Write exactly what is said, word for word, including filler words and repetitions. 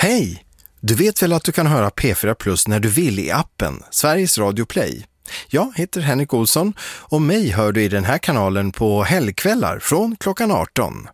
Hej! Du vet väl att du kan höra P fyra Plus när du vill i appen Sveriges Radio Play? Jag heter Henrik Olsson och mig hör du i den här kanalen på helgkvällar från klockan arton.